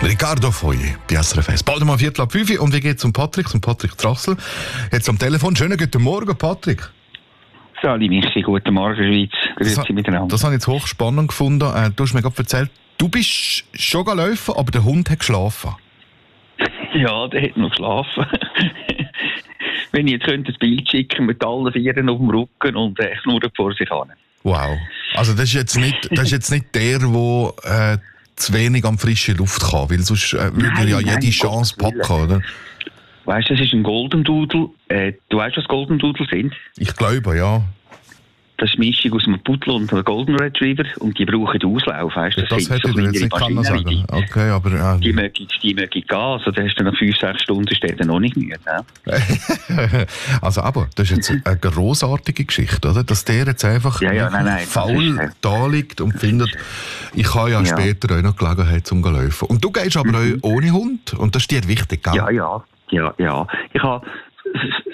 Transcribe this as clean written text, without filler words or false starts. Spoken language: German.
Ricardo Foye, bei SRF 1. Bald mal 4:45 und wie geht's zum Patrick Trassel? Jetzt am Telefon. Schönen guten Morgen, Patrick. Sali Michi, guten Morgen, Schweiz. Grüezi miteinander. Das habe ich jetzt hochspannend gefunden. Du hast mir gerade erzählt, du bist schon laufen, aber der Hund hat geschlafen. Ja, der hat noch geschlafen. Wenn ich jetzt könnte, ein Bild schicken mit allen Vieren auf dem Rücken und knurrt vor sich an. Wow. Also das ist jetzt nicht der, der zu wenig an frische Luft kann, weil sonst würde er ja jede Chance packen, oder? Weißt du, das ist ein Golden Doodle. Du weißt, was Golden Doodle sind? Ich glaube, ja. Das ist eine Mischung aus einem Pudel und einem Golden Retriever und die brauchen Auslauf. Weißt, das hätte ich jetzt nicht können sagen. Okay, aber, die mögen gehen. Also da hast du nach 5-6 Stunden steht er noch nicht müde. Ne? Also aber, das ist jetzt eine grossartige Geschichte, oder? Dass der jetzt einfach faul da liegt und findet, ich habe ja später auch noch Gelegenheit zum Laufen. Und du gehst aber auch ohne Hund und das ist dir wichtig, gell? Ja. Ich habe